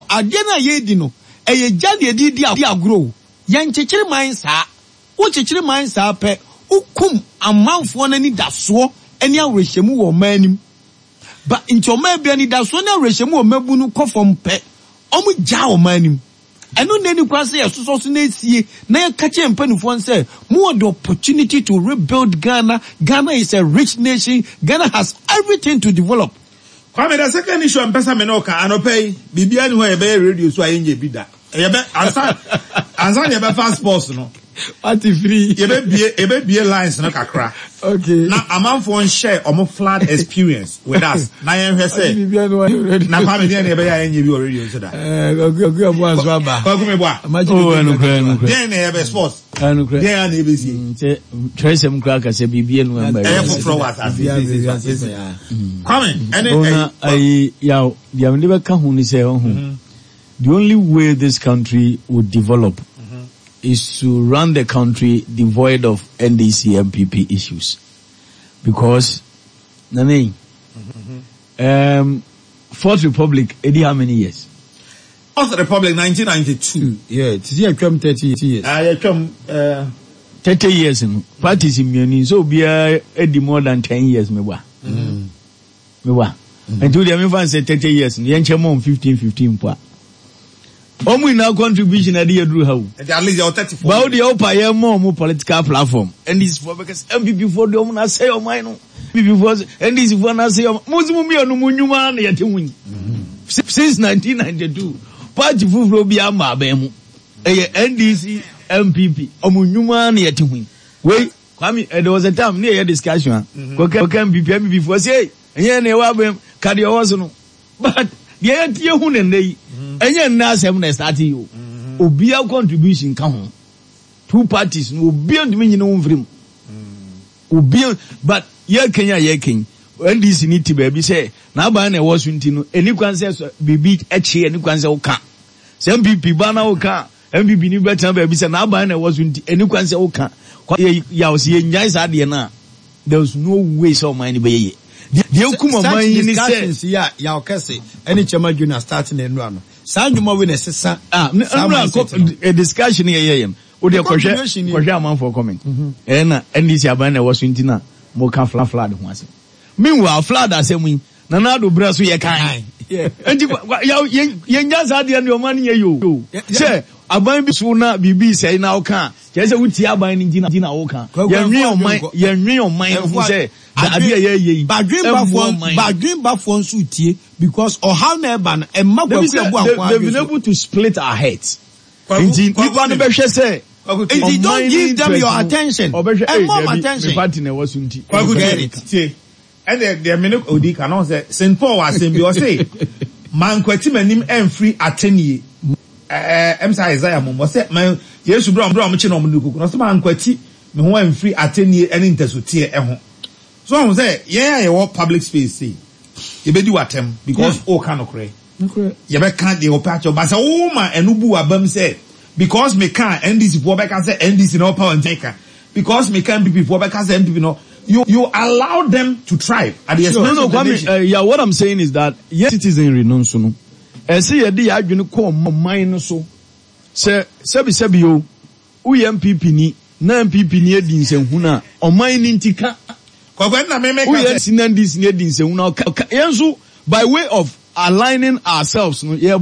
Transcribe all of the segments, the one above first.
ade na ye di no eye jade di agro yen chechire man saa wo chechire man saa pe ukum amanfo na ni daso eni awrehemu wo manim ba ntoma bia ni daso na awrehemu wo mabunu kofom pe omu ja wo manim eno na ni kwase yesoso so na esie na ye kache mpanufo nse mo the opportunity to rebuild Ghana. Ghana is a rich nation. Ghana has everything to develop. Kwame, the second issue I'm pesa menoka anopay bibia ni ho ebe radio so ayenje bida ebe ansa ebe fast post no party free ebe bie lines no kakra. Okay, na amanfo share omo flood experience with us na yen hwe say na Kwame dey na ebe ya ayenje bi radio so da go aso aba Kwame boa no then ebe sports no kra then na ebe si tresem kra ka se bibia no amba for was Kwame and I ya dia me ka hu ni say the only way this country would develop is to run the country devoid of NDC MPP issues. Because, Fourth Republic, how many years? Fourth Republic, 1992. Yeah, it's here come 30 years. 30 years. Parties in Munich, so be more than 10 years, mewa. And to the Americans say 30 years, Yanchamon 15 pa. Omu in our contribution at the Drew how. At least you're 34. But the Opa more political platform. And this for because MPP for the Omuna say or mine. MPP for and this for na say Muslim no munyuma yet win. Since 1992, party full be ama bemu. NDC MPP omunyuma yet win. Wait, Kwame, there was a time near discussion. MPP for say, and yeah, ne wa bem cardio no. But yeah, you and they, and yeah, now 7 start you. Obia contribution come. Two parties no beyond me no frame. Obia, but yeah, Kenya, when this need to be say, now by a Washington, any can say, be beat a chair, any can say, okay. Some people banner, okay, MPP new better baby say, now by a Washington, any can say, okay. Ya was here, nice idea. There was no way so many bay. The Okuma mine discussions ya okese any chama junior starting and run. Sanjuma win a discussion here. O de kwhwe man for comment. And this abana was wintina mo kan flood ho ase. Meanwhile flood asem na na do bra so ye kan. Enti ye nya za de no man ye yo. Say aban bi so na bibi say na o kan. Say wuti aban ni gina o kan. Ye nwe on mind who say Badwin bafon sutie because or how never and they've been able to split our heads. And you don't give them your attention and more attention. And the minute Odi cannot say St. Paul was saying because say man kweti manim emfree atenie emsa Isaiah mo say man Yesu bro mo chi no mo nuku no say man kweti me ho emfree atenie ene ntesotie ho. So I say, yeah, you want public space, see. You be do atem because all can okre. You be can't the opatcho, but oh man, and ubu abam say because me can't NDC for back say NDC no power and taker. Because me can't be for back say MPP no. You allow them to thrive at the expense of the nation. Yeah, what I'm saying is that yes, citizen renounce no. And see a day you call mine so. Say yo, we MPP ni na MPP ni edin se huna o mine ntika. By way of aligning ourselves, because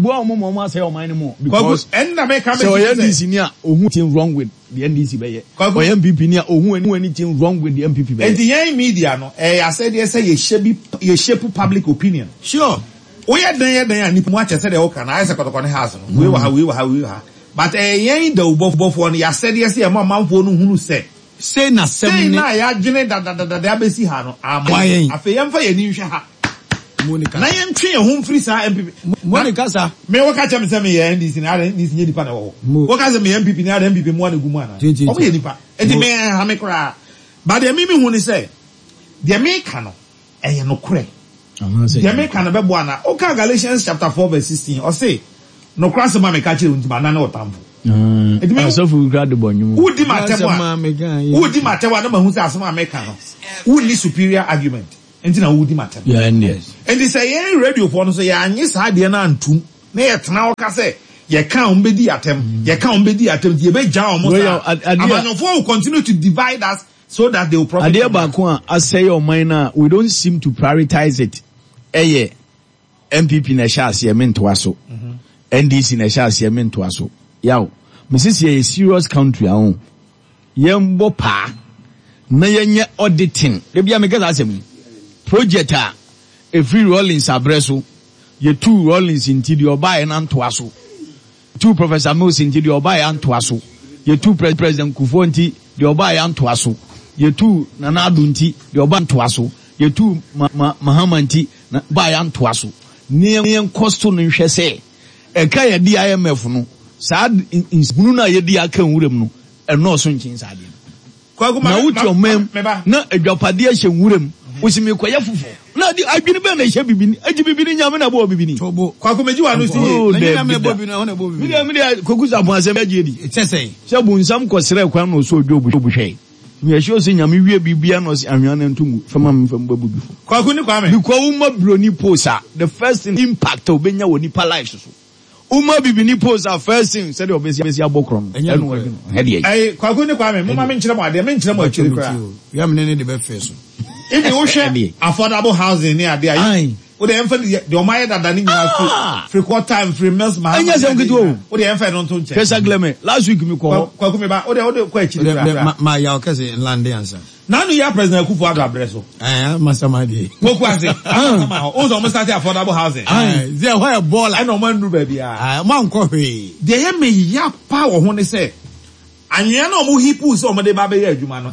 anything wrong with the NDC, or MPP, anything wrong with the MPP. And the media, I said, yes, you shape public opinion. Sure. We are there, and much I said, okay, I said, we were, but the both one, I said, yes, a man who said. Say na ya dwene da besi ha no afeyam fa yeni hwe ha Monica na yem twe ho mfiri sa MPP Monica sa me wo ka chem se me ye NDC na NDC ye dipa na wo wo ka se me MPP na MPP mo na gumu ana o ye dipa enti me ha me kra but the mimi hu ni say the me ka no eye no kure the me ka na be bo ana o ka Galatians chapter 4 verse 16 o say no kra se ma me ka kire unti ba na na otamfo Asofu grad bonyu. Who di matewa na mahu say asoma America no. Who need superior argument. Enti na who di matewa. Yeah, yes. And they say radio for no so ya anyi sa de na antum na yetena oka say ye kan ombedi atem ye be ja omo amanofo will continue to divide us so that they will profit. Adia Bakwa, I say your minor, we don't seem to prioritize it. Eye, MPP na shasi yemen to aso. NDC na shasi yemen to aso. Yao, Mrs. Ye serious country aon. Yembo pa, na yenye auditing. Rebia meka asem. Projecta, a free rollings abreso. Ye 2 rollings into the oba and to aso. 2 Professor Mills into the oba and to aso. Ye 2 President Kufonti, the oba and to aso. Ye 2 Nana Dunti, the oban to aso. Ye 2 Mahamanti, bayan to aso. Near costo in Chese. A kaya DIMF no. Sad in Bruna Yedia can wurem and no sunchins adin. Na uti your mem, na a jopadia she wurem, which me quaya fufu. Na di I been ben a shabby, a jibby yamina bobini. Kwakumeju anu see. Media Kokusa was a veggie. It's a say. Shabun some cosre kwano so jobu. We are sure saying Yami Bianos and Yan from Babu. Kwakuni Kwame. You call Uma Bruni Posa, the first impact of Benya with Nipa lives. Uma Bibini Posa, first thing, said of Bessia Bokron. Hey, Kwakuni Kwame, Mama Minchama, the Minchama Chilika. You haven't any debate first. If you share affordable housing near there, would the emphasis the Omaya that Dani free quarter time, free meals, man. Yes, I'm good. What the emphasis on Tunche? Yes, I last week you call Kwakumiba, or the question. My Yalkas in land answer. Now you are President Kufuor Abreso. Master Madi. What was it? Also, almost started affordable housing. There were a ball. I know man do baby. Man coffee. They have me ya power when they say. And you know who he puts on the baby Jumano.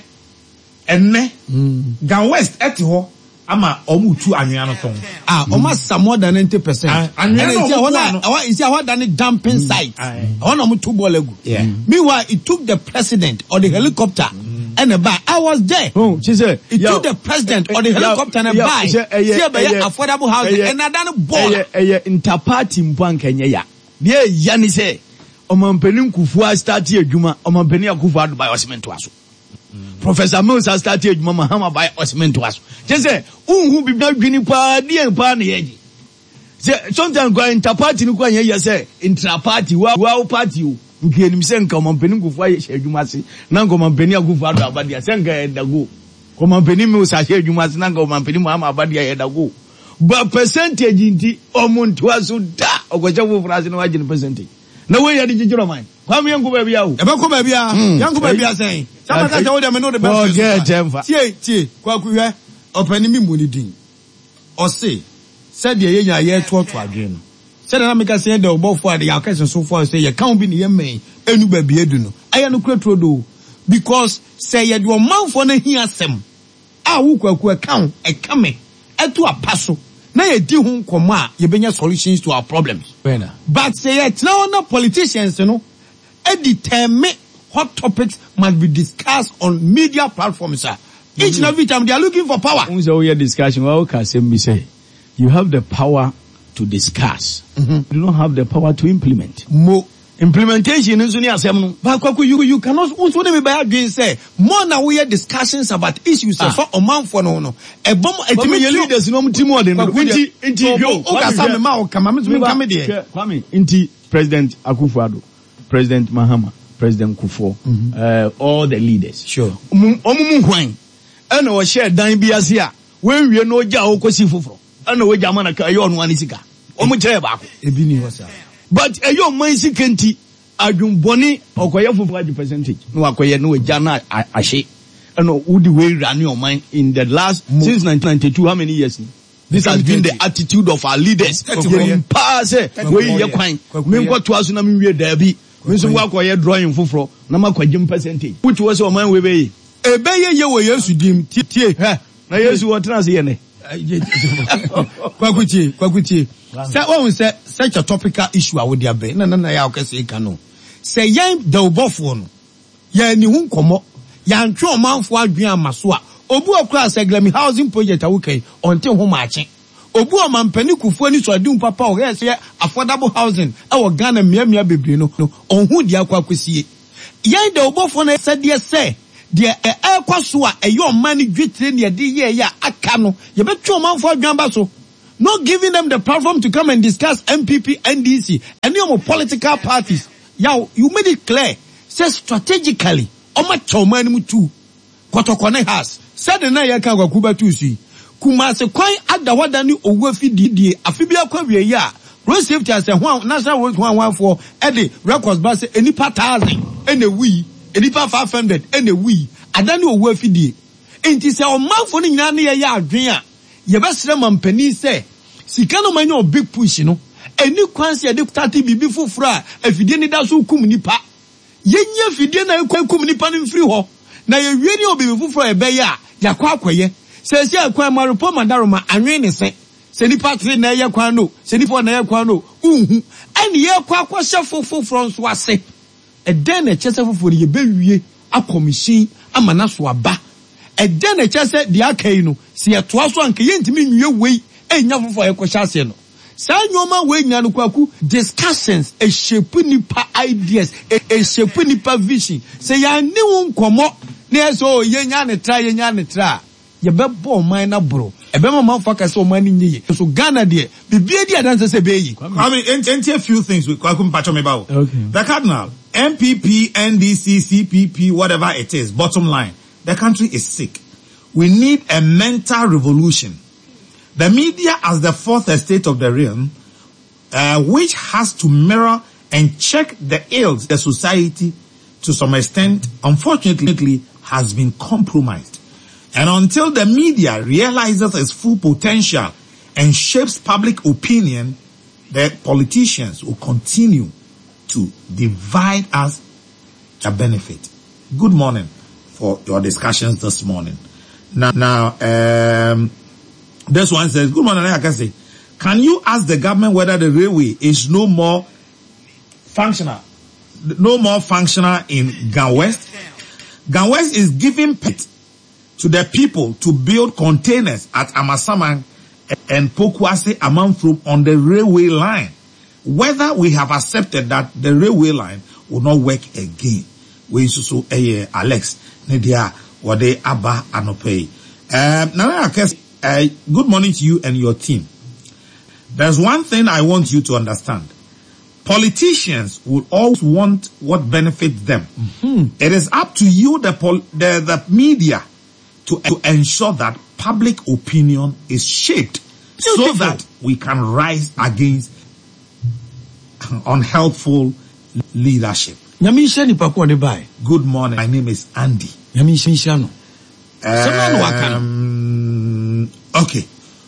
Enne. Gan West etiho. Ama omutu anwea ton. Almost more than 90%. And it's what than a dumping site. On omutu bolegu. Meanwhile, it took the president or the helicopter and a buy. I was there. Oh, she said it took the president or the helicopter and a buy. See affordable housing and I done ball. Interparty mpan Kenya ya. There yani say omampeni Kufuor start here Juma, omampeni Kufuor by Osman to aso. Professor Mills has started Mama Hammer by Osman to us. Just say, who be not Guinea party and party. Sometimes go interparty, no one here say, intra-party, wow party, you can him send come on Peningu for you must see, Nango Mampenia go for Abadia, Senga and the go. Come on Penimos, I hear you must Nango Mampenima Abadia and the go. But percentage in the Omontuazu da, or whatever for us in the percentage. No way, I did your mind. Come young baby, young baby, saying. Somebody told them know the best. Kwakuya, open me money. Or say, said the year 12 again. Said America said the above for the Yakas and so far say you can't be near me, and you baby, Eduno. I am no credo because say you do a mouth on a here sem. I will account a coming to a passo. Now you do home comma, you bring solutions to our problems. But say it now, no politicians, you know, determine what topics must be discussed on media platforms, sir. Each and every time they are looking for power. So we are discussing. Well, Kasim say, you have the power to discuss. You don't have the power to implement. More implementation is only a seven. But you cannot also be by again say more now we are discussions about issues for a month for no. A bomb. There's no more than Inti President Akufo-Addo, President Mahama, President Kufuor, all the leaders. Sure. Omumuhwan. And our share dan biasia. When we know ja okosi foforo. And we jamana ka yo no anisika. Omu kire baako. Ebi ni wasa. But ayo man sikenti adwumboni okoye foforo percentage. No akoye no ja na ahye. And who the way run your mind in the last since 1992 how many years? This has been the attitude of our leaders. Pass we ye kwan. Me nko to aso na me wie da bi. Me so wa akoye drawing foforo na makwaje percentage. Which was o man we be ebeye ye wo Yesu dim tie na Yesu wo trans ye ne kwakutie say won say such a topical issue awodi abe na ya okese ka no say yen the obofo no ya ni hu nkomo ya ntwe omanfo adwen amaso a obu okura say Glemi housing project awukai onte ho maache obu omampani Kufuor ni so adum papa o yes affordable housing e Ghana miamia bebre no onhu dia kwakosie yen the obofo na say dey say the ekwaso a eyo man dwetire ne de ye ya aka no ye betwe omanfo adwan ba so not giving them the platform to come and discuss MPP, NDC, any of political parties. You made it clear. Say strategically, Oma Chomani too. Kotokone has said the Nayaka Kuba Tusi. Kumase Koi at the Wadani Owefi Didi, Afibia Korea ya. Road safety as a one national road 114 Eddie records base any part 1,000 and a we, any part 500 and a we. Adani Owefi Didi. And it is our mouth for Nania ya dream. Ye best man penny say. Sikano manyo big push, Any kwansi ya dictati bibi fufra. If you didn't da so kum nipa. Yenye fidie na kum nipa ni free ho. Na ye wieni obi fufra ebe ya. Ya kwa kweye. Se akwa marupo madaroma anwe ne se. Se nipa tre na ye kwa no. Se nipa na ye kwa no. Unhu. Ani ye kwa hye fufra nso ase. Eden na chese fufra ye bewie akomisin amana so aba. Eden na chese de akai no. Se ye toa so anke ye ntimi nwie wei. Enya fufra ye kwhya ase no. Sa nyoma we nya no kwaku discussions a shape nipa ideas a shape nipa vision say ya ni won komo na so ye nya ne tra ye bebo man na bro e be mama focus o man ni ye so Ghana de bibie di adanse se be yi. I mean a few things we kwaku mpacho me bawo. Okay. The cardinal MPP, NDC, CPP, whatever it is, bottom line, the country is sick. We need a mental revolution. The media as the fourth estate of the realm, which has to mirror and check the ills the society to some extent, unfortunately, has been compromised. And until the media realizes its full potential and shapes public opinion, the politicians will continue to divide us a benefit. Good morning for your discussions this morning. Now, this one says, good morning, I can say, can you ask the government whether the railway is no more functional in Gan West? Gan West is giving pit to the people to build containers at Amasaman and Pokwase Amanfrum on the railway line. Whether we have accepted that the railway line will not work again. We so Alex, Nidia, Wade Abba Anope. Now I guess. Good morning to you and your team. There's one thing I want you to understand. Politicians will always want what benefits them. Mm-hmm. It is up to you, the media, to ensure that public opinion is shaped so that we can rise against unhelpful leadership. Good morning. My name is Andy. Okay.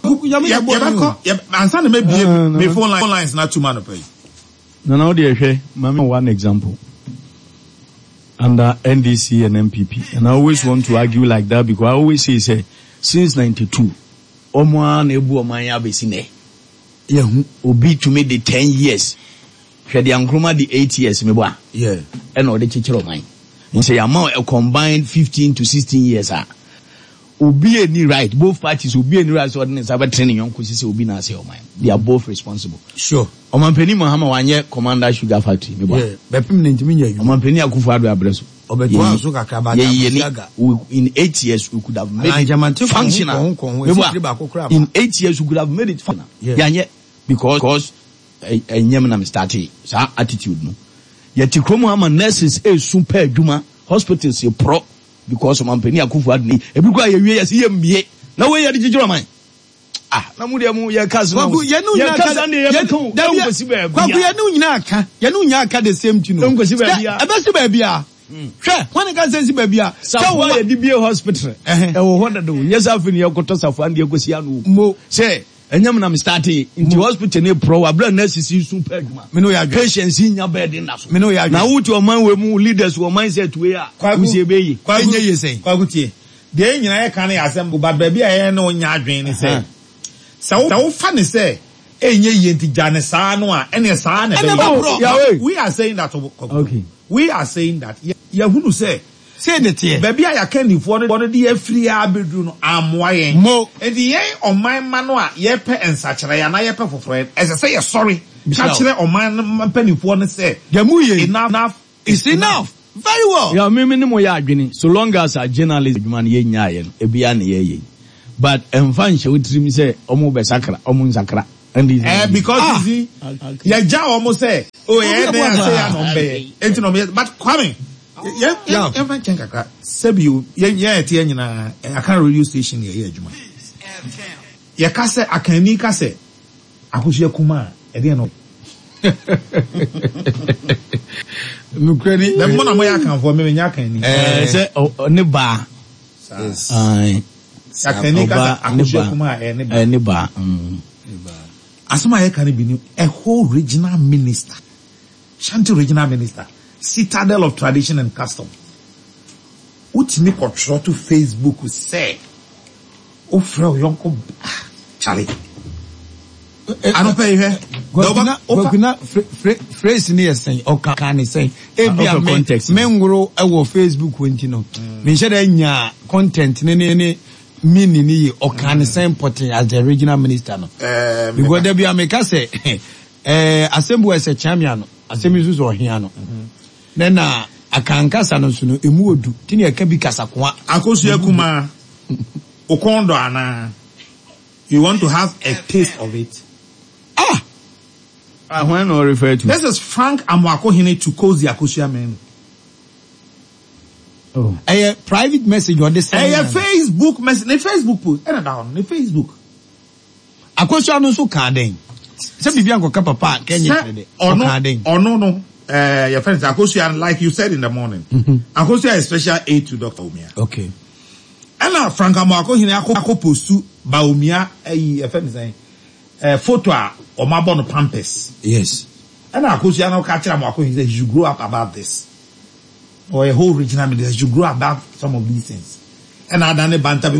Answer maybe phone lines not too man pay. No, dear, one example. Under NDC and MPP. And I always want to argue like that because I always say since 92, Oman Ebu Omanya Besine. Obi to me the 10 years. Shadi Ankroma the 8 years, meba. Yeah. And all the teacher of mine. And say amount a combined 15 to 16 years. Obi any right, both parties will be any right ordinance about training young kusi obi na say mine. They are both responsible. Sure. Omanpeni Mahama wanye commander sugar factory. Yeah. Bepim nentimi nya. Omanpeni Akufo-Addo Abreso. Obeto so kakra ba. In 8 years we could have made it functional. In 8 years we could have made it functional. Yeah. Because enyem started sa attitude no. Yet kromo ama nurses super adwuma, hospitals e pro because Omanpeni Akufo-Addo ebikwa ye wie yesi ye mbie. Na we ye digijiro man. Na mu de mu ye kaso na. Kwaku ye nu nya ka na ye beton. Kwaku ye nu nya aka. Ye nu nya aka the same thing no. Nkosi ba bia. Ebesi ba bia. Hwe, when ka sensi ba bia. Sawo ye DBA hospital. E wo hoda do. Yes afini ye koto safo ande ekosi anu. Mo say enyam na me start into hospital ne pro abra nurses super adwuma. Me no ya patients nya bed na so. Me no ya. Na wuti oman we mu leaders wo mindset we a. Kwaku se be yi. Enye ye sen. Kwaku tie. De nyina ye kan ya asem ba bia ye no nya adwen ni say. So funny say, we are saying that. Okay. We are saying that. Yahoo say the baby I can for the free abedru amwaye. Mo and the on my manua yepe and such and I yepe for friend. As I say sorry, catch on my penny for say enough is enough. Very well. Yeah, me no more ya adwini. So long as a journalist man ye nyaye, ebia na ye. but fan show dream say omo be sakra omo nsakra and because you see ya ja almost say oh yeah they say ya no be enti no but Kwame yeah fan chen kakra sabi you yeah tie nyina aka radio station here adwuma ya ka say akani ka say akohia kuma e dey no nukrani the mona mo ya kan for me nya akani say ne ba yes akani ka akohia kuma ne ba asoma ye kan be ni a whole regional minister Shanti regional minister citadel of tradition and custom utimi control to Facebook say o frɛ yonko Charlie I don't pay here. Gwaguna phrase ni yesen o ka ni sen e bia mengro e wo Facebook wenti no me hye nya content ne meaning ni o ka ni sen porting as the regional minister no because there bia me ka say assembly as a champion no assembly so ohia no then na akankasa no so no emu odu tini aka bi kasa kwa akosu akuma okondo ana you want to have a taste of it. When I refer to this is Frank Amwakohene to Kozi Akosia men. Oh, a private message or this Facebook message, the Facebook post, and down the Facebook. Akosia no so kaden. Say bibian ko papa Kenya or no. Your friends Akosia, like you said in the morning. Akosia is special aid to Dr. Umia. Okay. And Frank Amwakohene ako postu ba Umia your friends saying photo or my born Pampers. Yes. And Akosia no catch Amwako, he says you grow up about this. Or a whole regional media, you grow about some of these things. And I done a banter,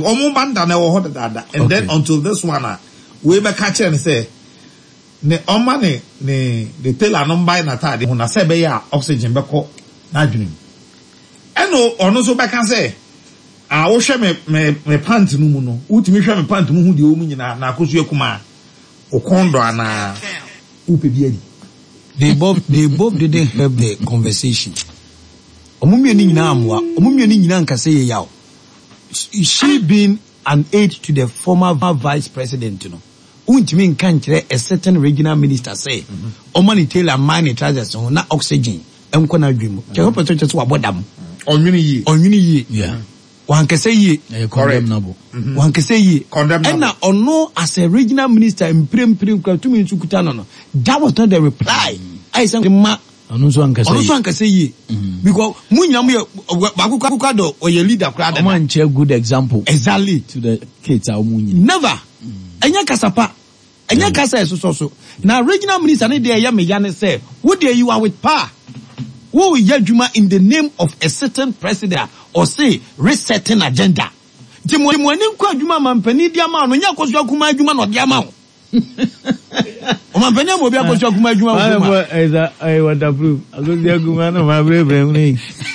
and then until this one, we be catch and say, ne omane ne tell a number na tade ho na se be ya oxygen be ko na adwene eno ono so be ka say a wo hwe me pant no mu no utimi hwe me pant mu hu de o mu nyina na akosu akuma okondo ana upe bi adi they both didn't have the conversation omumye ni nyina amwa omumye ni nyina nka say yaw she being an aide to the former vice president, you know. Untimi nkankyere a certain regional minister say, Omani Taylor mine trousers on na oxygen. Enkona adwemu. Chehopo to so abodam. Onwini yi. Yeah. Wan kese yi. Condemnable. Wan kese yi. Condemnable. And ono as a regional minister in prim kwa 2 minutes kutana no. That was not the reply. I said ma Onuso ankase yi. Because munyam ye bakuka do or your leader crowd. Man share good example. Exactly to the kids munyi. Never. Enya kasapa. Enya kasa so. Now regional minister ne dey ya me yane say, "Who dey you are with power? Who will yadwuma in the name of a certain president or say resetting agenda." Timoni nkwa adwuma mampani dia ma no nya koso akuma adwuma no dia ma ho. O mampani mo bi akoso akuma adwuma. I want approve. Akoso akuma no ma breve ni.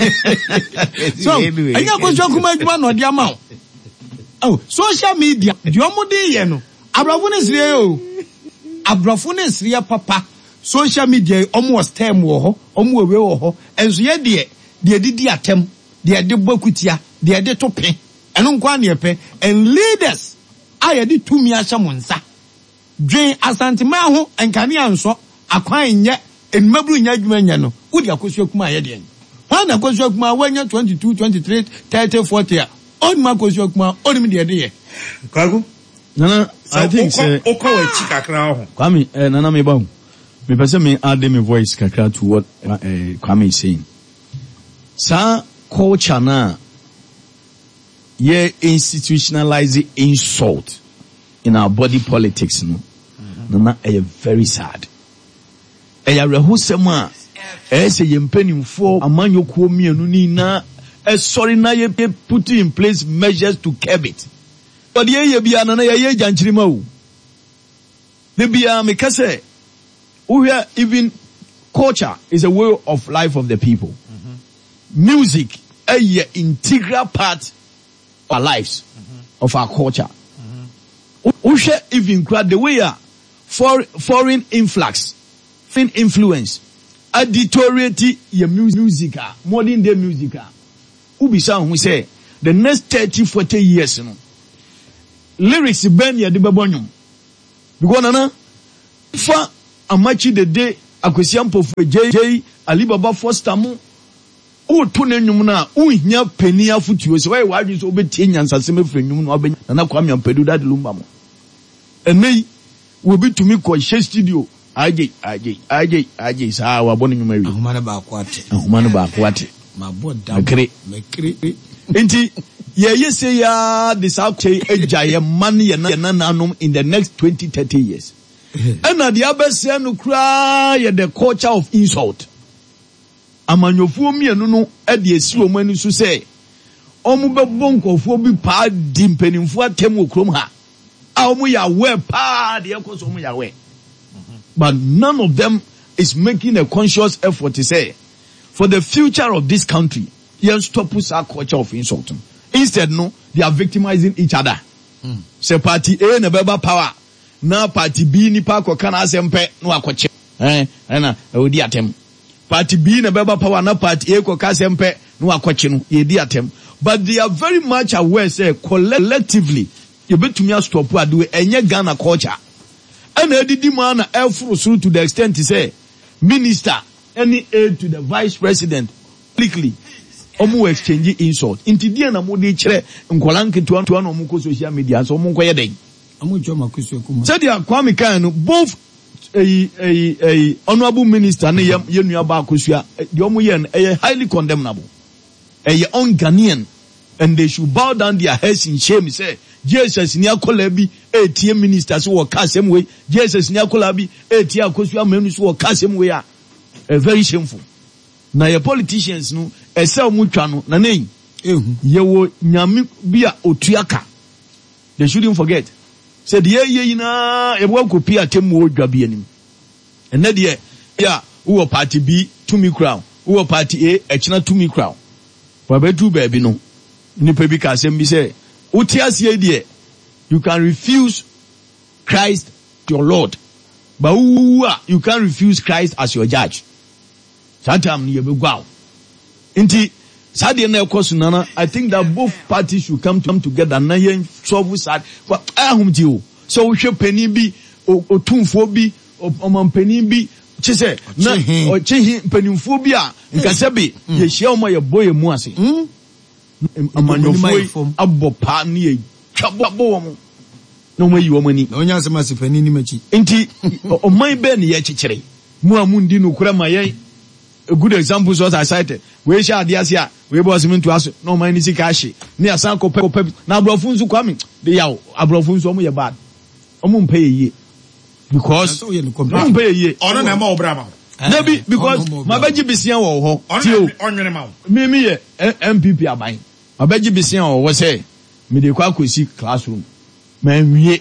So, enya koso akuma adwuma no dia ma ho. Oh, social media, di omo dey ye no. Abrafo ne sire o. Abrafo ne sire papa. Social media omo was term wo ho, omo we wo ho. Enso ye de didi atem, de bokutia, de tope. Eno nkwa ne epe. And leaders aye de tumi ahya monsa. Dwen asantema ho enkane anso, akwan nye, enmabru nya adwuma nya no. Wodi akosu akuma aye de. Wan akosu akuma wanya 22, 23, 30, 40. On my kosu akuma, on me de. Kwagu? Nana, I think say Okowe chikakra ho. Kwame, Nana me ba. Me pese me add my voice kakra to what Kwame is saying. Sa culture na ye institutionalize insult in our body politics no. Nana very sad. Reho sema say ye mpanimfo amanyokuo mienu ni na sorry na ye put in place measures to curb it. But ye bia na ye janchirima o. The bia me kase even culture is a way of life of the people. Music a integral part of our lives, of our culture. Even the way foreign influx, foreign influence, editoriate your music, modern day music. Ubisa who say the next 30-40 years, lyrics ben ya de bebonyum because nana fa amachi the day akwesiampo for JJ Alibaba Foster mu o to na nwum na o hia pani afutuo se why wadwe so obetie nyansase mefre nwum na obenya na Kwame Ampadu dad lumba mo enei wo bitumi ko she studio aje sa wa bonu nwum awi ahoma na ba akwate ma boda mekre enti ye say ya this okay ejaye man ye na nanom in the next 20-30 years and the abese no cry the culture of insult amanyofuo mienu no e de esi o mani so say omu bebo nkofuo bi pa di mpanimfo atem okrom ha a omu ya we pa de ekoso omu ya we but none of them is making a conscious effort to say for the future of this country you stop us our culture of insult. Instead no they are victimizing each other. Say party A na beba power na party B ni pa ko kana asempe no akoche na odi atem party B na beba power na party A ko ka asempe no akoche no ye di atem but they are very much aware say collectively you betumi stop adu enye Ghana culture and edidi man na elfru through to the extent to say minister any aid to the vice president quickly omu exchange insult inti dia na mo de kire nkolanke to no mo ko social media so mo nkoye den amu joma kusu kuma said ya Kwame kan no both honorable minister ne ye nua ba akosua de omu ye highly condemnable un-Ghanaian and they should bow down their heads in shame say Jesus ni akola bi etie minister so wo ka same way Jesus ni akola bi etie akosua manu so wo ka same way very shameful na your politicians no ese mu twa no na nei ye wo nyame bia otuaka they shouldn't forget said ye na e wo kopi atemu odwa bia nim ene de ya wo party B to me crown wo party A echina to me crown wa bedu baby no ni pebi ka sem bi say utiasie de you can refuse Christ your Lord but you can refuse Christ as your judge satam ni yebegwa inti sade na ekosu nana I think that both parties should come together na yen solve sad for ahumti o so we hwe pani bi otumfo bi omampani bi chese na o chehi panimfo bi a nkase bi ye hia o ma ye boye mu ase amanyofo abopa na ye twabo wo mo no ma yi wo mani na onya asema sefani ni machi inti o man be ne ye kikire mu amundi no kura ma ye a good example is what I cited. We shall the Asia, we was meant to ask no money sikashi. Near Sanko Pep, now Brofunsu coming. The yaw, Abrofunsu omu bad. Omun pay ye. Because omun pay ye. On an amount Brahma. Maybe because my beji bisian or on your amount. Mimi MPP are buying. My beji bisian or was say, me de kwa see classroom. Man, ye.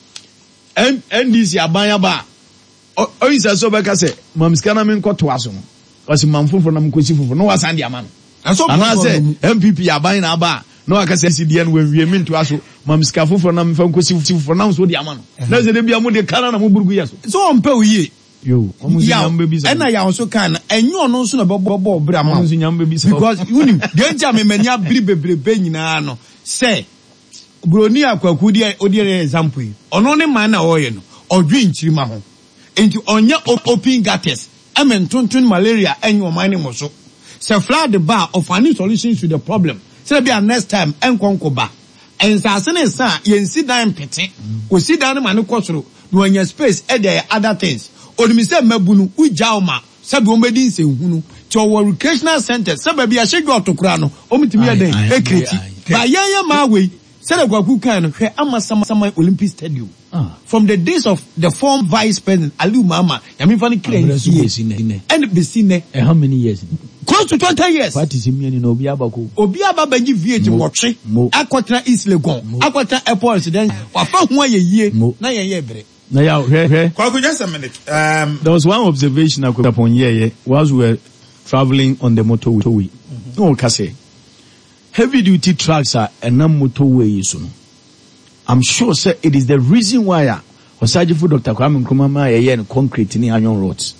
And this ya buying bar. Oh, is a so back I say, Mam's Canaman got to us. Kasi manfufo na mkosifufo no wasandi amano ana say MPP aban na aba no akase CDN wenwie mintu aso mamsika fufo na mfa nkosifufo na so di amano na ze de bia mu de kana na mu burugu yeso so mpe uye yo omuzi nyambe bisa ena ya so kan enyu ono so na bobo bra ma omuzi nyambe bisa because unim denja me mania biri bebrebe nyina no say broni akwaku di odi example ono ne man na oye no odwe nchirima ho enti onye open gutters amen tuntun malaria enyo mine moso se flood the bar of any solutions to the problem say be next time enkonko ba ensase ne sa yensi dan pete o si dan ma ne kosoro no anya space e there other things odimi se mabunu ujaoma se be omedi nsehunu ti o recreational center se ba bia shege otokura no omitimi ya den ekreti ba yanya ma we se le kwaku kan no hwe amasama Olympic Stadium from the days of the former vice president Aliu Mama yami fani clear and be seen how many years close to 20 years what is me no obi aba banji vh wotwe akwatena East Legon akwatena airport resident wafa ho ayeye na ye bere na ya Kwaku, just a minute there was one observation I could upon here whilst we were traveling on the motorway no kase heavy duty trucks are a motorway so I'm sure sir it is the reason why Osajifu Dr. Kwame Nkrumah ye concrete ni iron roads.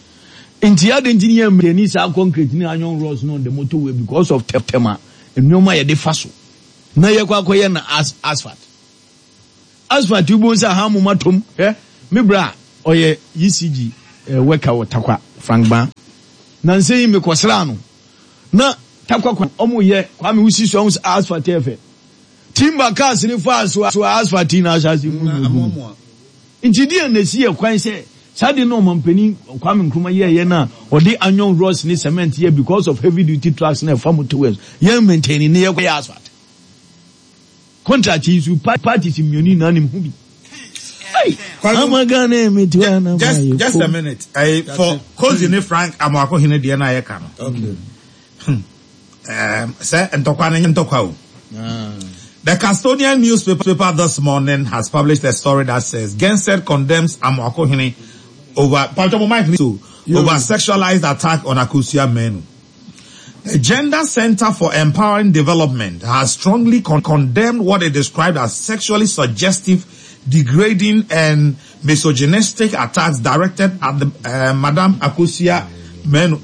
Inti ad engineer me sa concrete ni iron roads no on the motorway because of tema. Enoma ye de faso. Na ye kwa na asphalt. asphalt ubo sa ha muma tom me bra oye ECG worker wo Takwa Frank Ban na nse me kwosra no na Takwa omo ye kwa me wusi so asphalt efe timber cars ni fa so asphalt na asasi mu injidi na si e kwan se sade no mampani kwa me nkruma ye na odi anyon roads ni cement here because of heavy duty trucks na farm towards ye maintain ni ye kwa asphalt contract is parties immunity na nim hu bi just a minute for Cozy ne Frank Amwako hine de na ye ka no okay say ntokwa na ntokwa o the Custodian newspaper this morning has published a story that says Genseth condemns Amwako hine over sexualized attack on Akosua Menu. The Gender Center for Empowering Development has strongly condemned what it described as sexually suggestive, degrading and misogynistic attacks directed at the Madam Akosua Menu,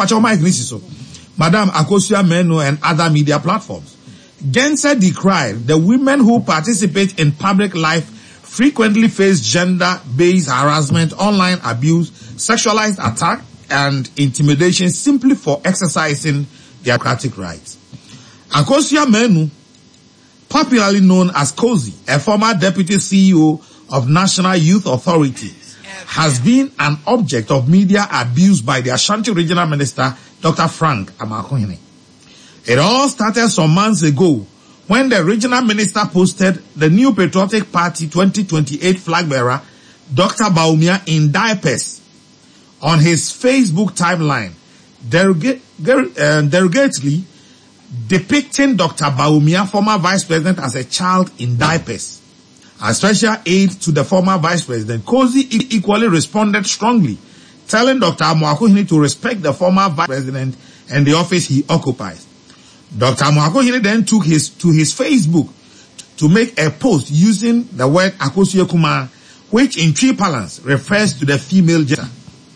Madam Akosua Menu and other media platforms. Genseth decried the women who participate in public life frequently face gender-based harassment, online abuse, sexualized attack, and intimidation simply for exercising their democratic rights. Akosua Menu, popularly known as Cozy, a former deputy CEO of National Youth Authority, has been an object of media abuse by the Ashanti Regional Minister, Dr. Frank Amwako hine. It all started some months ago when the regional minister posted the New Patriotic Party 2028 flag bearer, Dr. Bawumia, in diapers on his Facebook timeline, derogatorily depicting Dr. Bawumia, former vice president, as a child in diapers. As special aide to the former vice president, Cozy equally responded strongly, telling Dr. Amwako hine to respect the former vice president and the office he occupies. Dr. Amwako hine then took to his Facebook to make a post using the word Akosua Kuma, which in Twi parlance refers to the female gender.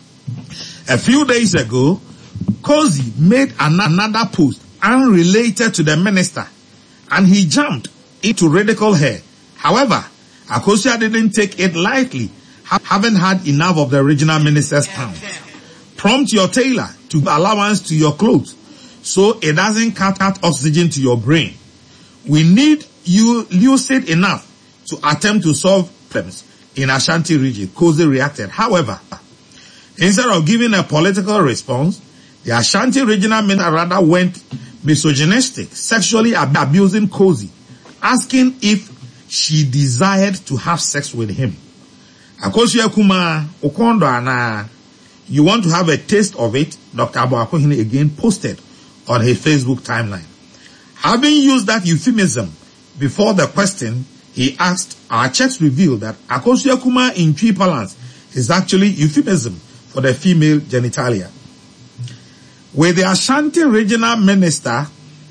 A few days ago, Cozy made another post unrelated to the minister, and he jumped into ridicule her. However, Akosua didn't take it lightly, having had enough of the original minister's pound. Prompt your tailor to give allowance to your clothes so it doesn't cut oxygen to your brain. We need you lucid enough to attempt to solve problems in Ashanti region. Cozy reacted. However, instead of giving a political response, the Ashanti regional minister rather went misogynistic, sexually abusing Cozy, asking if she desired to have sex with him. Akosua Kuma, Okondo ana, you want to have a taste of it? Dr. Amwako hine again posted on his Facebook timeline. Having used that euphemism before the question, he asked, our checks revealed that Akosua Kuma in Twi parlance is actually euphemism for the female genitalia. With the Ashanti regional minister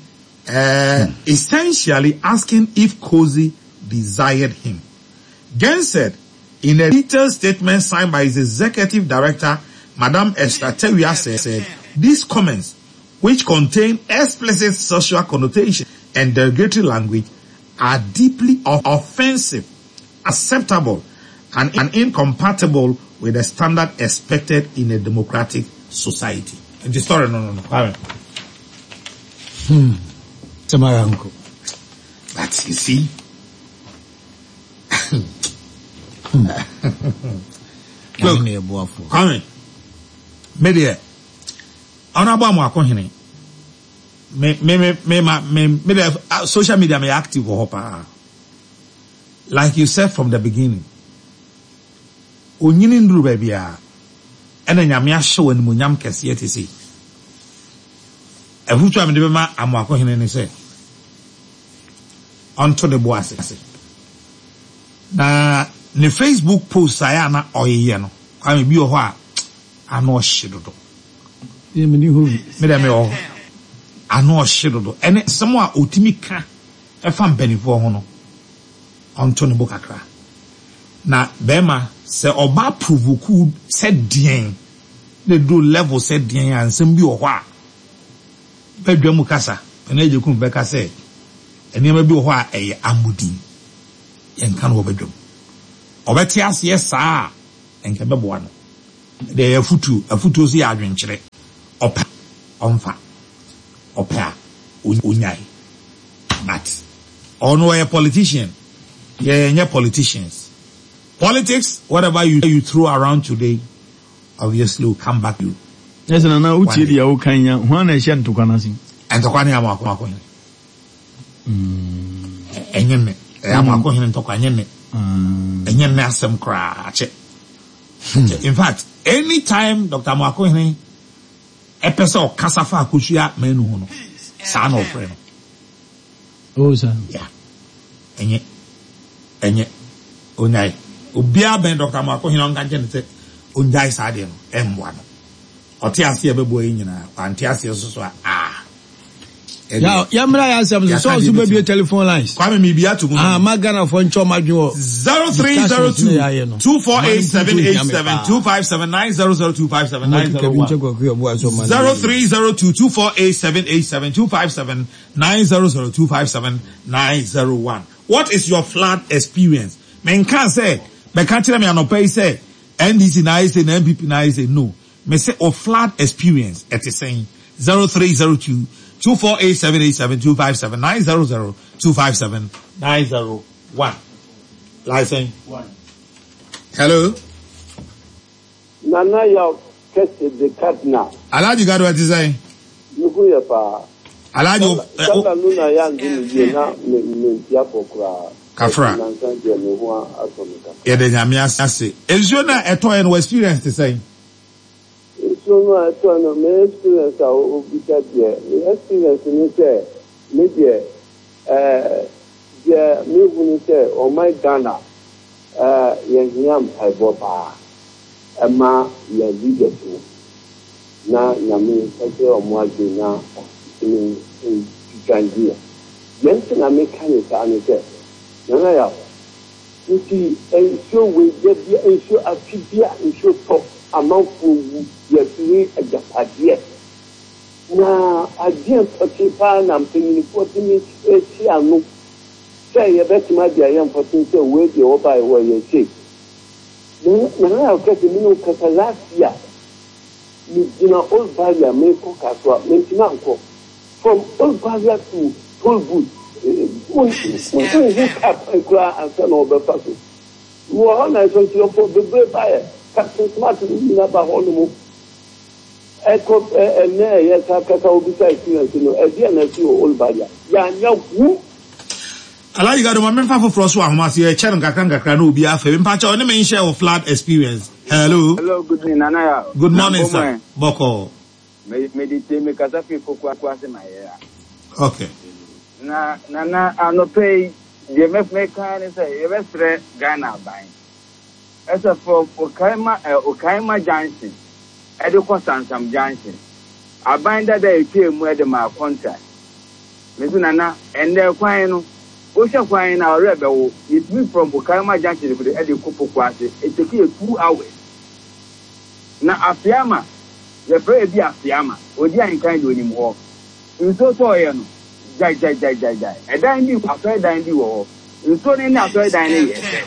essentially asking if Cozy desired him. Genseth, in a detailed statement signed by his executive director, Madam Esther Tewia, said, these comments, which contain explicit sexual connotation and derogatory language, are deeply offensive, acceptable, and incompatible with the standard expected in a democratic society. And the story, no. Samaranko. But you see, Kwame, media, Honorable Amwako hine, me social media me active for hopa. Like you said from the beginning, onyini nduru baby a, ena nyame ahye wani munyam kese yete si. Ehutu amede bema Amwako hine ne se. Onto the boase. Na ne Facebook post aya na oyeye no. Kwame bi ho a ano hyedodo. Ye me ni ho. Me dem yo. Ano hyedodo. Ene semo a otimi ka e fa mpanifo ho no. Onto ne bokakra. Na bema se oba provoke se dien. Le do level se dien ansem bi ho a. Bedwam kasa. Ene ejekum be ka se enema bi ho a eye amudi. Yen kan wo bedwam. obeti ase saa enke beboa no de afutu si adwenkyere opa onfa opa unyai but ono a politician yeah politicians politics whatever you throw around today obviously will come back to you. Yes, and now uchi dia o kanya hwan e hye ntokwana sin ntokwana ya makwa enyeme ya makwa hin ntokwana nyeme enyeme asem kra che in fact anytime Dr. Mwako hin episode kasafa akusua menu ho no sa na ofre no oh sir yeah enye onyai obia ben Dr. Mwako hin on kanche nte onjai sa de no emwa no oti ase ebebo yi nyina anti ase so ya mra ya sam so so be telephone lines kwa me bia to magana for ncho madwo 0302 248787257 2579002579002579002579001. What is your flood experience? Men can say me can't tell me anopai say NDC na say na MPP na say no. Me say of flood experience it is saying 0302 2487872579002579001. License 1. Hello. Nana ya kese de katna. Alaji gado what is saying? Nuku ya pa. Alaji kala nuna ya ndini na me ya pokra. Kafra. Yede nyame ase. Enzo na eto en experience to say. So no eto no me experience o bita de. Experience ni say me de je me hunu say o my Ghana yen yam paibo pa. Ema ya leadership. Na nyame ese o mo agena in Gambia. Yen na me kan sa ani say Nana ya, uti ensure we get ensure atibia ensure top amount for yetui ajapadie. Na adien potipa na mpeni 40 minutes eti anu. Say ye bet ma dia yam potin say we dey oba e we ye say. Nana ya kete mino kata last year. Ni ina old barrier me ko kaswa me tina nko. From old barrier to Tollwood. When you cap and cry and send over person, you are on a social for the great buyer, Captain Smart in about all the move. Echo and yes, I will be experience, you know, again, as you all by ya. Who? Allow you got to remember for Froswa, Master Chen Kakanga Kranu be after him, patch on the share of flood experience. Hello. Hello, good morning, Nana. Good morning, sir. Boko. Meditate me Kazafi for Kwasi my hair. Okay. Na anope je meka ni say evestre Ghana ban esa for Okaima Johnson ediko Sansam Johnson abanda da etwemu ede ma contract mezu nana ende kwan no o hwe kwan na ore bewo it me from Okaima Johnson for the ediko pokwase it take 2 hours na afiama ye pray bi afiama odi ankan de onim ho nso so ye no jai. Edan bi after dan bi wo. Nso ni na after dan ni ye.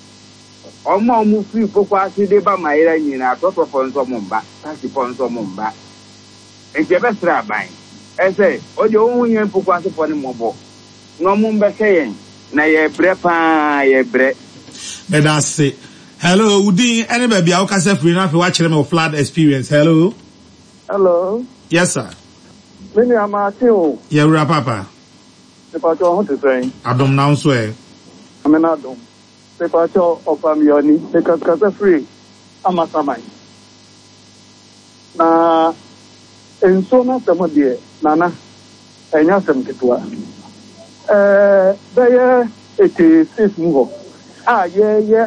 Omo mu free pokwase de ba mayira nyina atofo nso mo mba. Taxi fo nso mo mba. Enje be sra ban. Ese o de ohun yen pokwase fo ni mo bo. No mo mbe se yen na ye bre pa ye bre. That's it. Hello, Udi, anybody be okase free na fi wa kire me flood experience. Hello. Hello. Yes sir. Many amati Yeah, papa. The pacho want to say. Adom now swear. I'm an Adom. The pacho of Amioni, the Kaskasa free. Amasamai. Na ensona samodie, Nana, and Yasam Kitua. There it is 6 move. Yeah.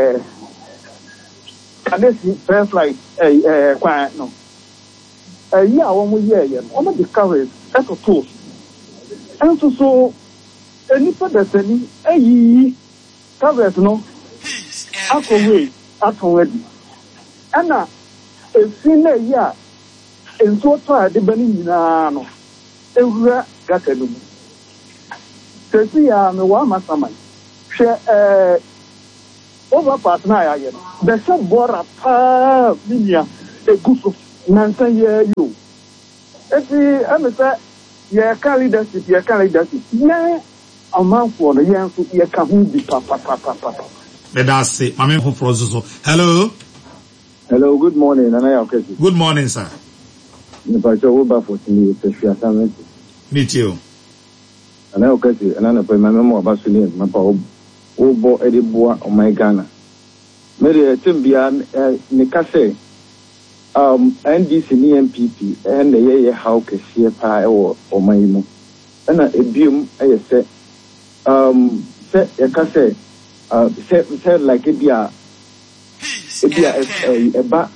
And this is first like quiet no. Yeah, 1 year, almost discovered as a tool. And so, any person, covers no, after already. And now, a senior year, and so far the Benino, everywhere got a loom. So, see, I'm a woman, share over past na ya the some bora pa media a good of nansa ye you eti am say ye can leadership yeah amount for the young so ye can hu bi papa let us say mama for process. Hello, good morning Nana okay. Good morning sir. Me pa cho over for me to share assignment meet you Nana okay Nana pa mama mo ba so ni ma pa Obo Ediboa o my Ghana. Mary Timbia Nikase NDC NPP and the ye how can see a pie or my mo. And a beam I say say said like it be a ba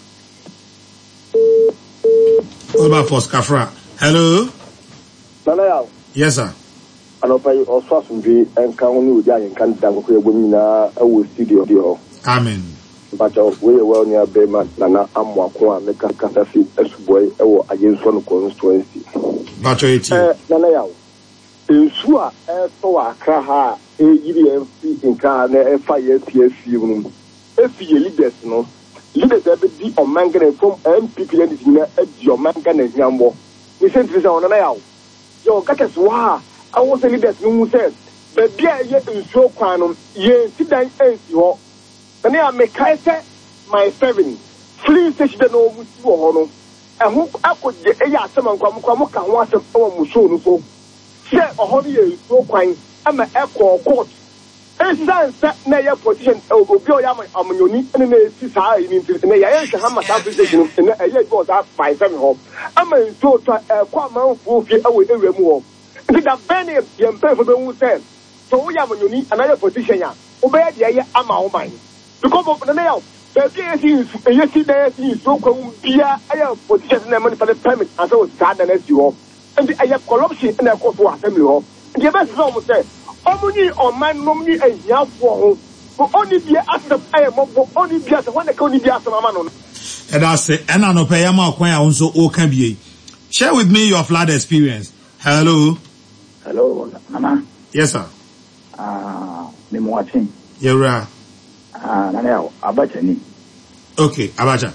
Oba for Scafra. Hello. Nana. Yes sir. Anopai oswasunbi enka honu odi ayenka ndango ko ebomina awo studio dio. Amen. But we well near Bema Nana Amwako and the Kasafi Esboy or Ayenson constituency. But Nana Yao. In Sua, so a Kraha, AEDMC in Car, FISPSC. If you leaders, no, leaders ever be on Mangan from MPP and your Mangan and Yambo. We sent this on Nana Yao. Your Gatas Wa. I was a leader who said, but dear, yet in so quanum, ye sit down and you. And I make my 7 fleet station no Musu and who I could get a someone come once a Musu so. Say a honey is so quite. I'm an echo court. And that near position will go Amuni and a society in the Hamas station and a year goes up by 7 home. I'm a so quite full away a remove. Did a penny of the emperor who said, so we have another position. Obey the Ama mine. Because of the nail, the yesterday is so called Pia, I have position money for the permit as I was garden as you all. And I have corruption and I go to assembly hall. The best almost said, only on man nominee a young for only be asked the I am only be as one that can be asked a man. And I say, and I know Payama Quay also all can be. Share with me your flood experience. Hello. Hello, Mama. Yes, sir. Me watching. You're right. Naneo, Abacha ni. Okay, Abacha.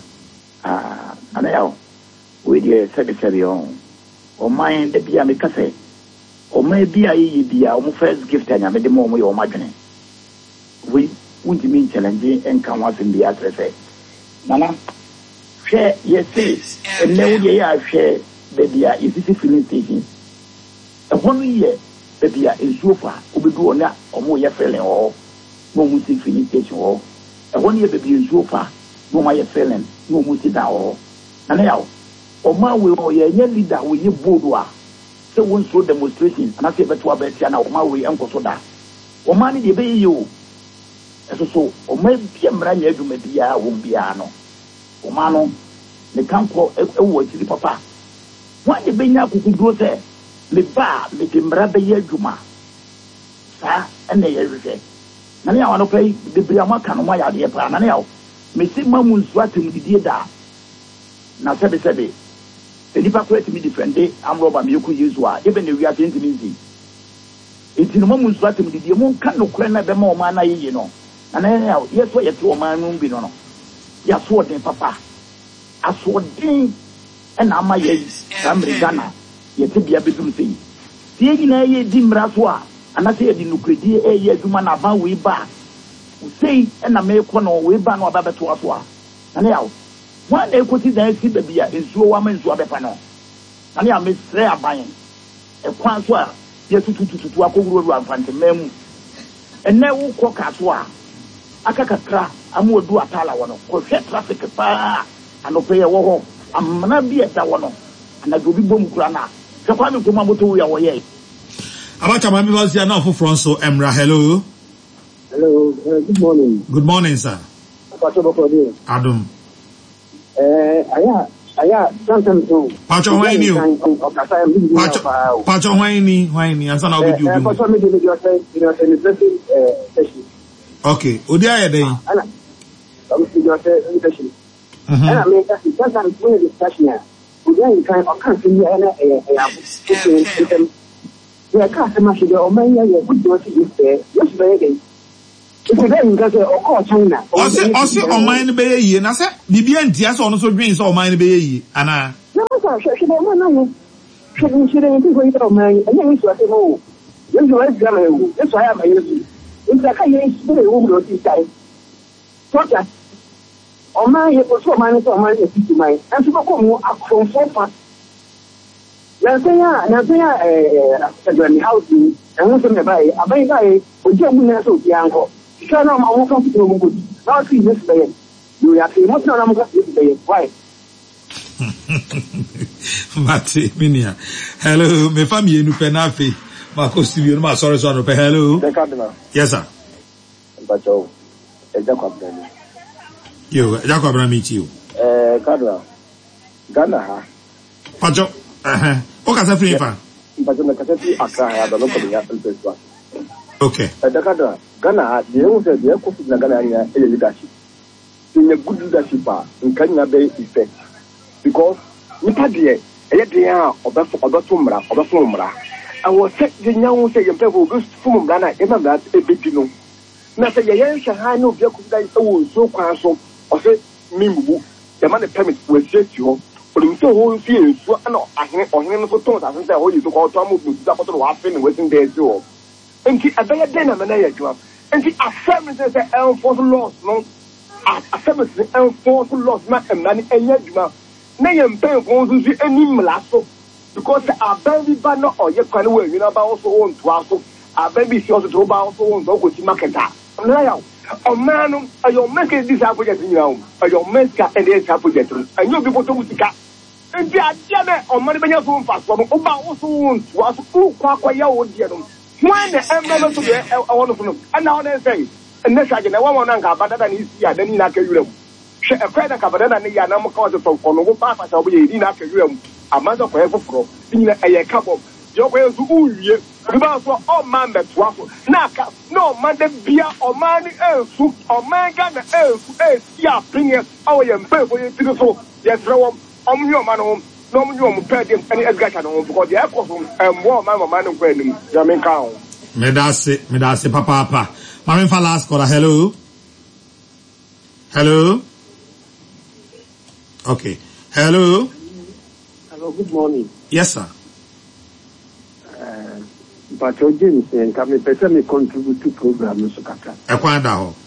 Naneo, we dear secretary on. O mind the Bia Mikase. O may be a Bia, o first gift and I made the moment or margin. We wouldn't mean challenging and come once in the address. Nana, share, yes, sis, and now I share the Bia is filling station. A 1 year, the Bia is so far, will be doing that or more your failing or. No music filling station or a 1 year baby in sofa, no my felon, no music now. And now, or my will or your leader with your boudoir. So one so demonstration, and I say that to a better now, my way, Uncle Soda. Or money they pay you. As so, or maybe a brand new media won't be ano. O mano, the camp for a word to the papa. Why the Benya could go there? The bar, the Timbrabe Juma. Sir, and they everything. Nani I want to play the Briama Kanwaya dear plan. Nani, Missy Mamun swatting the dear da. Now, said, the hypocrite me different day, I'm Robert Muku use wa, even if we are intimacy. It's in the moment swatting the dear moon can no crane the more man, you know. And anyhow, yes, what you two man won't be no. Yes, what then, Papa. I saw ding and I'm my age, I'm Ghana, yet to be a bedroom thing. Seeing a dim raswa. And I say the nuclear a year to man about way back. Say, and I make one or way back or Baba to us. And now, one day could see the beer is so woman to a pano. And I miss Rea buying a quanswa, yes, to a cool and mem. And now, cock as well. I can't I'm more do a tala one of traffic and obey a war. I'm not be at that one. And I go be boom grana. So come to Mamoto away. Abacha, my members here now for Franco Emra. Hello. Hello. Good morning. Good morning, sir. Adam. Pacho, why you? Pacho, why you? I'm not with you. Okay. Udia day. I mean, that's a discussion. Udia can't see any. Yeah, customer should go, man, yeah, good to see you there. Yes, very Ose on mine be ye na se bibia ntia so no so dwen so on mine be ye ana no man and then so mo you know it's gonna that's why I'm here it's like I used to do this guy so that on my so man so man is mine and so come from so far na say housing and who say buy abai oje mu na so bianko so na ma won kan fito mu gudi na see this bay you ya say mo na mo kan this bay why Mate minia hello me family enu pe na fe ma ko studio ma sorry no pe hello yes sir Bacho Jacob yo Jacob na meet you Kadra Ghana ha Pacho o ka sa free fa Bacho na ka sa free Accra ha da no ko ya pelpeswa okay Kadra Ghana the who say the ko na Ghana nya e leadership in a good leadership in Kenya be effect because nipa de e de a obeto mra I was say the nyawo say yempe go fum mra na e ma mra e bedi no na say yen shahan no bia kuda e wo so kwan so o say mimbu the man permit we set you o so ho fi ensu na ohene no so ton sa say ho yi so ko to amu bu da ko to wa fe ni wetin dey so enti abaya den na na ya jwa enti affirm say enforce laws no affirm say enforce laws na emani enya jwa na yempe ko so eni mla so because ababy ba no oye kwani we wi na ba so won to aso ababy si also to ba also won so go ti marketer na ya o manu ayo make this project ni now ayo make and this project and you people to mutika enti adia me o mani benya so mfa so o ba also won to aso ku kwa ya wo die no when the emblem to be I want to know and now they say and next again I want na nka badada ni si ya dani na ka yurem she e kwa da ka badada ni ya na mo ka so kono go pa pa so bo ye ni na ka yurem amazo ko e foforo ni na e ye ka bo yo ko ensu uwie riba so o man be to afo na ka no man de bia o man ensu o man ga na ensu e si a bring o ye mpe bo ye tiri so ye trewom om yo man o no mo yo mo pe dem ani esgacha no because ye ko so embo man no kwa nim jamin ka o me da se papa mama fa last call hello okay hello good morning yes sir but James and come person contribute to program so kaka e kwa da ho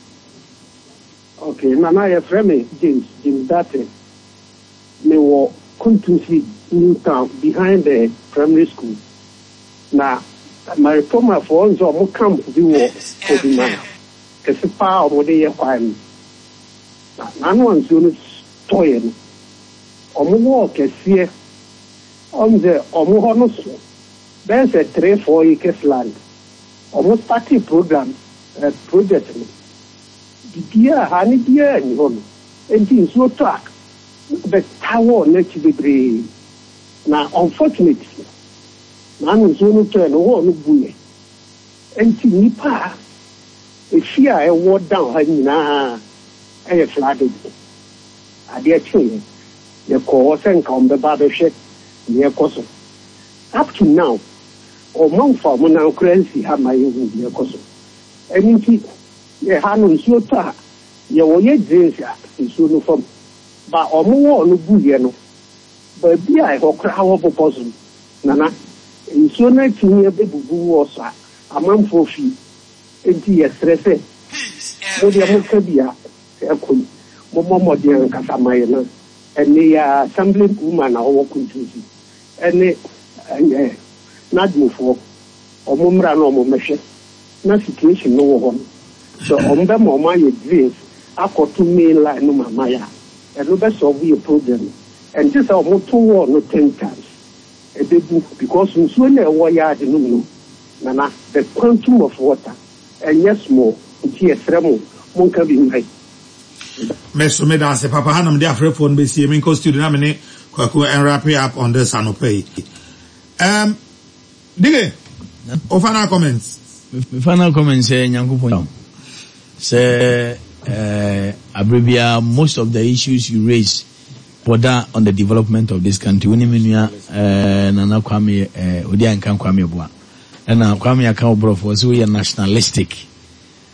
okay na ya frame James that me wo contingency in town behind the primary school na my reformer for on so mo camp bi wo Obima kese pa o de ye kwan na no anso no toye no omo wo kese onze omo ho no so there's a 3-4 acres land almost party program project bibia hani bia ni ho no enti so track the tower next be na unfortunately na no so no turn ho no buye enti nipa efia e wo down ha nyina e flooded ade achi ye ko senka on be ba be hwe ye koso up to now o man fa mo na currency ha ma ye hu ye koso enti ye ha no so ta ye wo ye jinsia so no fam ba o mo wo no buye no ba bia e ho kra wo poposo nana so na tinye be bubu wo sa amamfo fi enti ye stresse mo dia mo kabia e ko mo dia kasa maye na ene ya assembly woman na wo kuntusi ene na dmufo omumra no omumehwe na situation no wo ho so ombe mo ma ye dreams akoto main line no mama ya eno be solve your problem and this our moto war no 10 times e bebu because nso na e wo ya de no na the quantum of water and yes more it is remo monka bi ngai meso me da se papa hanam de afre phone be see me ko studio na me ne kwaku and wrap up on this anope dige o final comments nyankopon say abrabia most of the issues you raise border on the development of this country woni menua nana kwame odi ankan kwame boa na kwame aka obrofo so we nationalistic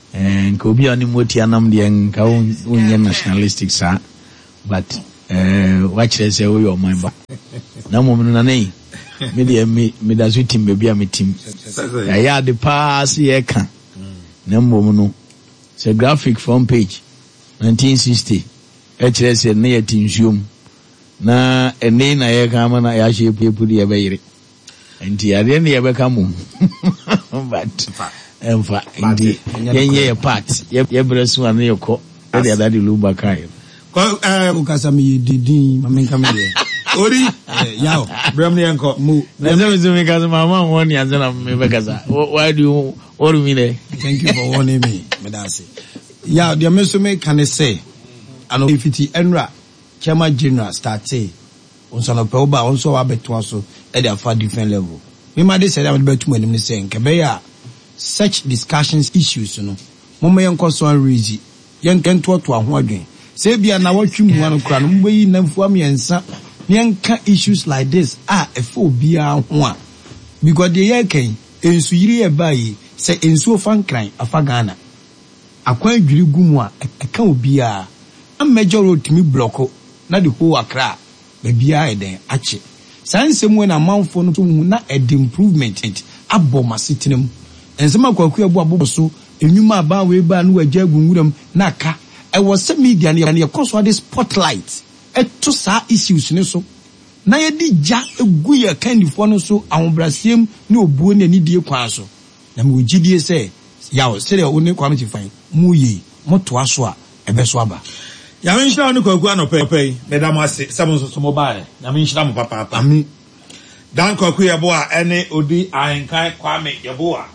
nka obi ani moti anam de nka wonye nationalistic sa but watch say we your mind ba na mom no na nei me da so team be a me team ya the pass ye kan na mom no say graphic front page 1960 kire say na ye tinsuom na ene na ye kan ma na ya hye pepu de ye be yire enti ade ne ye be kan mom but emfa indi yenye part ye bresu ane yoko e de adadi luba kai ukasa mi didin mamenka me ori yao bram ne yanko mu na me kaza mama woni anzana me be kaza why do you worry me there? Thank you for warning me medase ya de meso me kan say ano ifiti enra chairman general started onso no pe oba onso wa beto so e de afa different level me ma dey say that beto mu ni say nke be ya such discussions issues no mama yenko so reason yenken to ho adwen say bia na watwi mu anu kra no mbo yi na fu am yensa yenka issues like this efe obi a ho a because the year kan ensu yiri e bai say ensu fan kran afa Ghana akwan dwiri gumu a eka obi a major road mi block na the whole Accra be bia e den ache sansem we na manfo no to hu na ed improvement aboma sitinem ensema kwaku ebu aboboso enwuma aba we ba no agya gunguram na aka e was media na ye koso the spotlight to sa issues ne so na ye di ja egu ye kandifo no so ahobrasiem ne obuo ne nidie kwan so na me ogidie se yawo sere oni kwam chifan mu yi moto aso a ebeso aba ya me nshira no kwaku anopɛ medam ase sɛm so mobile na me nshira mo papa ami dan kwaku yebo a ene odi ahenkan kwame yebo a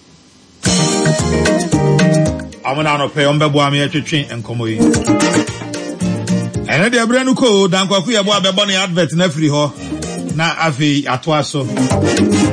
amana no pe ombebo am ye twetwe enkomo yi ene de abra no ko dan kwaku yebo a bebo ne advert na free ho na afi ato aso